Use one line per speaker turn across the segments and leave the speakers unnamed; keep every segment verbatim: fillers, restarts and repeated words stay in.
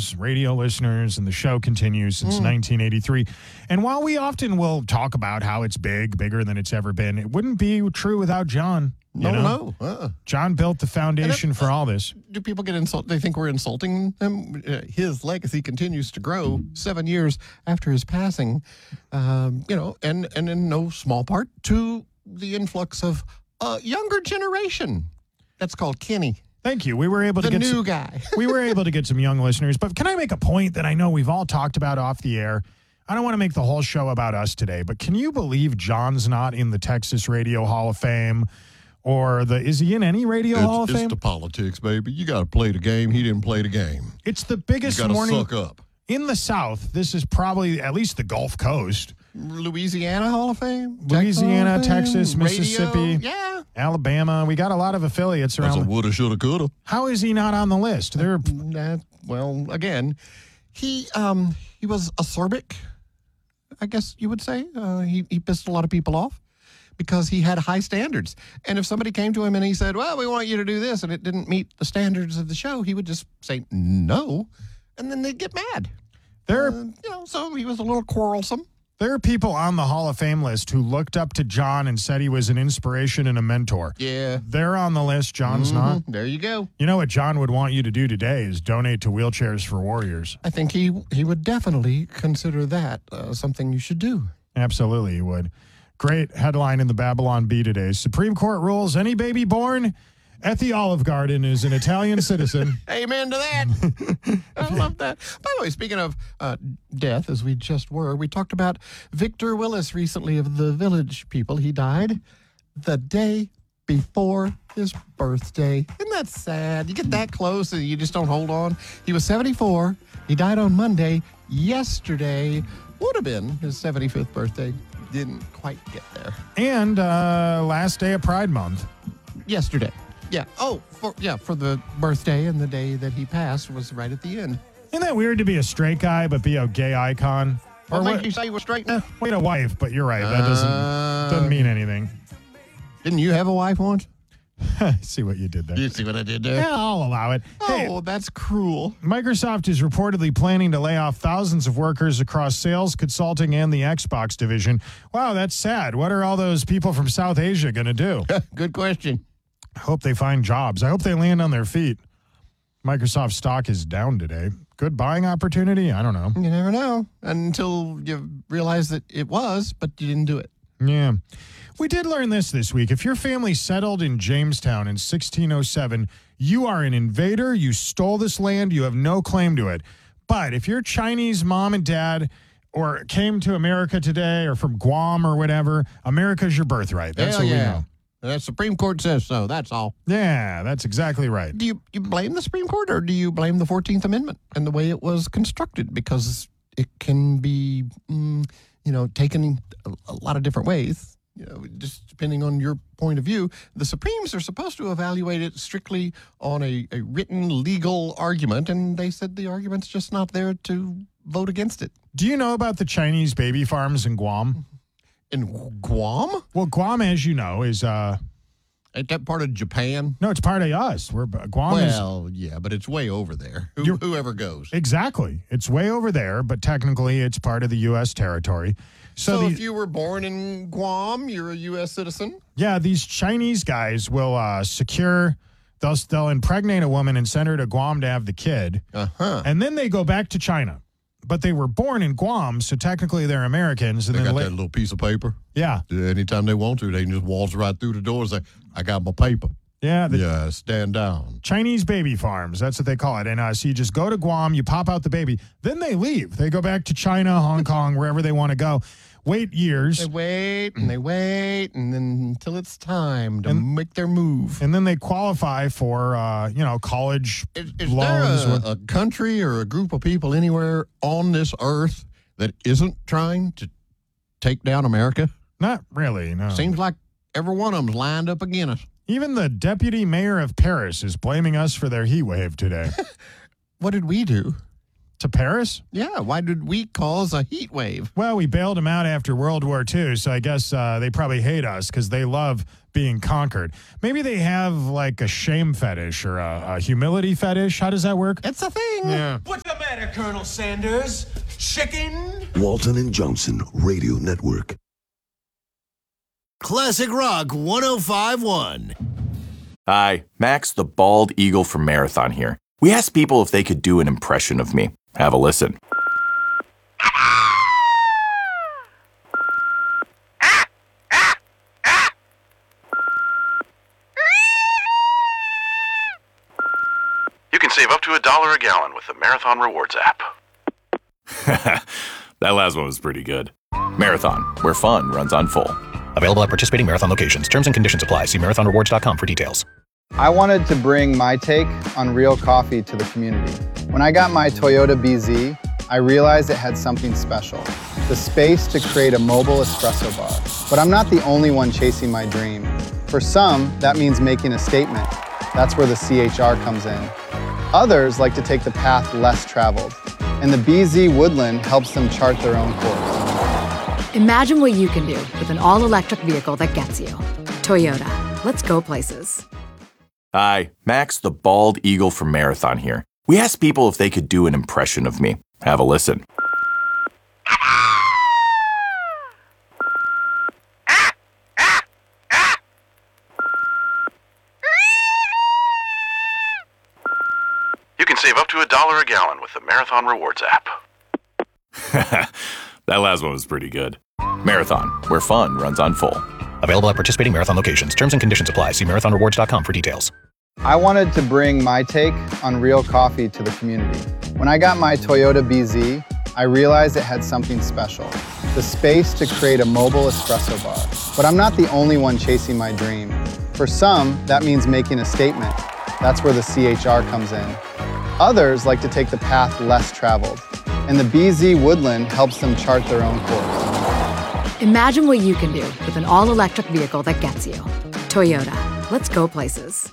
fans, radio listeners, and the show continues since
Mm.
nineteen eighty-three. And while we often will talk about how it's big, bigger than it's ever been, it wouldn't be true without John. You
No,
know?
no. Uh-uh.
John built the foundation
it-
for all this.
Do people get insulted? They think we're insulting him. Uh, His legacy continues to grow seven years after his passing, um, you know, and, and in no small part to the influx of a younger generation. That's called Kenny,
Thank you. We were able to
the
get
new
some,
guy.
we were able to get some young listeners. But can I make a point that I know we've all talked about off the air? I don't want to make the whole show about us today, but can you believe John's not in the Texas Radio Hall of Fame? Or the is he in any Radio
It's,
Hall of
it's
Fame?
the politics, baby. You got to play the game. He didn't play the game.
It's the
You
biggest
got to
morning
suck up.
in the South. This is probably at least the Gulf Coast.
Louisiana Hall of Fame,
Louisiana,
Texas, Hall of Fame,
Texas,
radio,
Mississippi.
Yeah,
Alabama. We got a lot of affiliates
that's a
around.
woulda, shoulda, coulda.
How is he not on the list? There.
That, well, again, he um he was acerbic, I guess you would say. Uh, he he pissed a lot of people off because he had high standards. And if somebody came to him and he said, "Well, we want you to do this," and it didn't meet the standards of the show, he would just say no, and then they'd get mad.
There,
Uh, you know, so he was a little quarrelsome.
there are people on the Hall of Fame list who looked up to John and said he was an inspiration and a mentor.
Yeah.
They're on the list. John's
Mhm.
not.
There you go.
You know what John would want you to do today is donate to Wheelchairs for Warriors.
I think he he would definitely consider that uh, something you should do.
Absolutely, he would. Great headline in the Babylon Bee today. Supreme Court rules any baby born at the Olive Garden is an Italian citizen.
Amen to that. I love that. By the way, speaking of uh, death, as we just were, we talked about Victor Willis recently of the Village People. He died the day before his birthday. Isn't that sad? You get that close and you just don't hold on. He was seventy-four. He died on Monday. Yesterday would have been his seventy-fifth birthday. Didn't quite get there.
And uh, last day of Pride Month.
Yesterday. Yeah. Oh, for, yeah, for the birthday and the day that he passed was right at the end.
Isn't that weird to be a straight guy but be a gay icon?
What
Or
made
what,
you say you were straight now?
wait, a wife, but you're right. That doesn't
Uh,
doesn't mean anything.
Didn't you have a wife once?
See what you did there.
You see what I did there?
Yeah, I'll allow it. Hey,
Oh, that's cruel.
Microsoft is reportedly planning to lay off thousands of workers across sales, consulting, and the Xbox division. Wow, that's sad. What are all those people from South Asia going to do?
Good question.
I hope they find jobs. I hope they land on their feet. Microsoft stock is down today. Good buying opportunity? I don't know.
You never know until you realize that it was, but you didn't do it.
Yeah. We did learn this this week. If your family settled in Jamestown in sixteen oh seven, you are an invader. You stole this land. You have no claim to it. But if you're Chinese mom and dad or came to America today or from Guam or whatever, America's your birthright. That's
Hell
what we
yeah.
know.
The Supreme Court says so. That's all.
Yeah, that's exactly right.
Do you, you blame the Supreme Court or do you blame the fourteenth Amendment and the way it was constructed? Because it can be, mm, you know, taken a, a lot of different ways. You know, just depending on your point of view. The Supremes are supposed to evaluate it strictly on a, a written legal argument, and they said the argument's just not there to vote against it.
Do you know about the Chinese baby farms in Guam?
In Guam?
Well, Guam, as you know, is uh
Ain't that part of Japan?
no, it's part of us. We're Guam is
Well, yeah, but it's way over there. Who,
You're-
whoever goes.
exactly. It's way over there, but technically it's part of the U S territory. So,
So
the,
if you were born in Guam, you're a U S citizen?
yeah, these Chinese guys will uh, secure. They'll they'll impregnate a woman and send her to Guam to have the kid,
Uh-huh.
and then they go back to China. But they were born in Guam, so technically they're Americans. And
They
then
got
la-
that little piece of paper.
yeah,
Anytime they want to, they can just waltz right through the door and say, I got my paper.
yeah, the
Yeah, stand down.
Chinese baby farms. That's what they call it. And uh, so you just go to Guam, you pop out the baby, then they leave. They go back to China, Hong Kong, wherever they want to go. Wait years.
They wait and they wait and then until it's time to
And-
make their move.
And then they qualify for, uh, you know, college
Is, is
loans.
there
with-
a, a country or a group of people anywhere on this earth that isn't trying to take down America?
Not really, no.
Seems like every one of them's lined up against us.
Even the deputy mayor of Paris is blaming us for their heat wave today.
What did we do?
To Paris?
Yeah, why did we cause a heat wave?
Well, we bailed them out after World War Two, so I guess uh, they probably hate us because they love being conquered. Maybe they have like a shame fetish or a, a humility fetish. How does that work?
It's a thing.
Yeah.
What the man better, Colonel Sanders. Chicken?
Walton and Johnson Radio Network.
Classic Rock one oh five point one.
Hi, Max the Bald Eagle from Marathon here. We asked people if they could do an impression of me. Have a listen.
You can save up to a dollar a gallon with the Marathon Rewards app.
That last one was pretty good. Marathon, where fun runs on full.
Available at participating Marathon locations. Terms and conditions apply. See marathon rewards dot com for details.
I wanted to bring my take on real coffee to the community. When I got my Toyota B Z, I realized it had something special. The space to create a mobile espresso bar. But I'm not the only one chasing my dream. For some, that means making a statement. That's where the C H R comes in. Others like to take the path less traveled. And the B Z Woodland helps them chart their own course.
Imagine what you can do with an all-electric vehicle that gets you. Toyota. Let's go places.
Hi, Max the Bald Eagle from Marathon here. We asked people if they could do an impression of me. Have a listen.
You can save up to a dollar a gallon with the Marathon Rewards app.
That last one was pretty good. Marathon, where fun runs on full.
Available at participating Marathon locations. Terms and conditions apply. See marathon rewards dot com for details.
I wanted to bring my take on real coffee to the community. When I got my Toyota B Z, I realized it had something special. The space to create a mobile espresso bar. But I'm not the only one chasing my dream. For some, that means making a statement. That's where the C H R comes in. Others like to take the path less traveled. And the B Z Woodland helps them chart their own course.
Imagine what you can do with an all-electric vehicle that gets you. Toyota. Let's go places.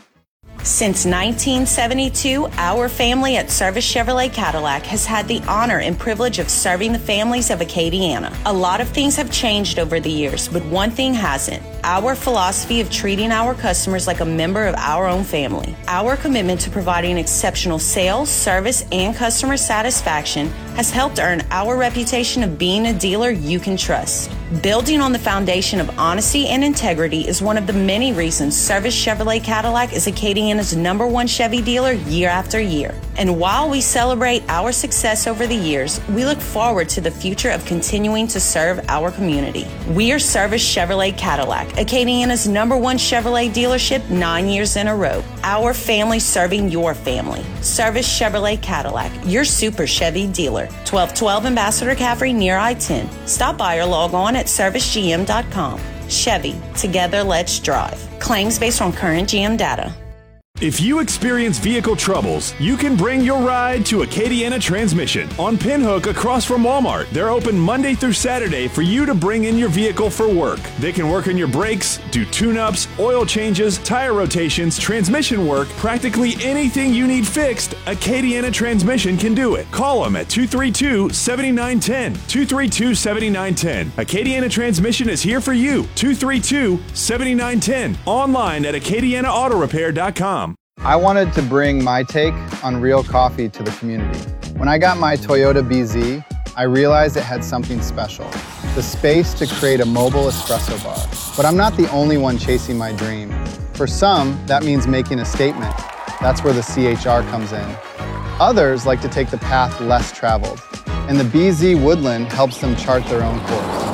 Since nineteen seventy-two, our family at Service Chevrolet Cadillac has had the honor and privilege of serving the families of Acadiana. A lot of things have changed over the years, but one thing hasn't. Our philosophy of treating our customers like a member of our own family. Our commitment to providing exceptional sales, service, and customer satisfaction has helped earn our reputation of being a dealer you can trust. Building on the foundation of honesty and integrity is one of the many reasons Service Chevrolet Cadillac is Acadiana's number one Chevy dealer year after year. And while we celebrate our success over the years, we look forward to the future of continuing to serve our community. We are Service Chevrolet Cadillac, Acadiana's number one Chevrolet dealership nine years in a row. Our family serving your family. Service Chevrolet Cadillac, your super Chevy dealer. twelve twelve Ambassador Caffrey near I ten. Stop by or log on at service g m dot com. Chevy, together let's drive. Claims based on current G M data.
If you experience vehicle troubles, you can bring your ride to Acadiana Transmission on Pinhook across from Walmart. They're open Monday through Saturday for you to bring in your vehicle for work. They can work on your brakes, do tune-ups, oil changes, tire rotations, transmission work, practically anything you need fixed, Acadiana Transmission can do it. Call them at two three two, seven nine one zero, two three two, seven nine one zero. Acadiana Transmission is here for you, two three two, seven nine one zero. Online at acadiana auto repair dot com.
I wanted to bring my take on real coffee to the community. When I got my Toyota B Z, I realized it had something special. The space to create a mobile espresso bar. But I'm not the only one chasing my dream. For some, that means making a statement. That's where the C H R comes in. Others like to take the path less traveled. And the B Z Woodland helps them chart their own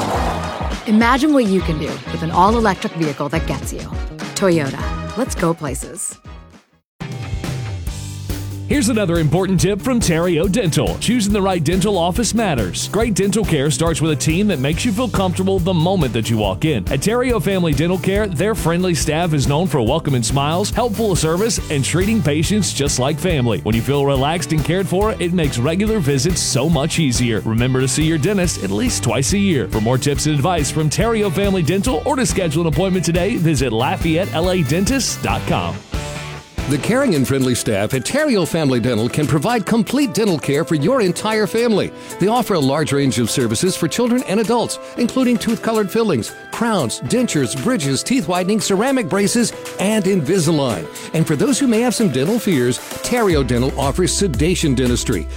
course.
Imagine what you can do with an all-electric vehicle that gets you. Toyota. Let's go places.
Here's another important tip from Terrio Dental. Choosing the right dental office matters. Great dental care starts with a team that makes you feel comfortable the moment that you walk in. At Terrio Family Dental Care, their friendly staff is known for welcoming smiles, helpful service, and treating patients just like family. When you feel relaxed and cared for, it makes regular visits so much easier. Remember to see your dentist at least twice a year. For more tips and advice from Terrio Family Dental or to schedule an appointment today, visit Lafayette L A Dentist dot com.
The caring and friendly staff at Terrio Family Dental can provide complete dental care for your entire family. They offer a large range of services for children and adults, including tooth-colored fillings, crowns, dentures, bridges, teeth whitening, ceramic braces, and Invisalign. And for those who may have some dental fears, Terrio Dental offers sedation dentistry.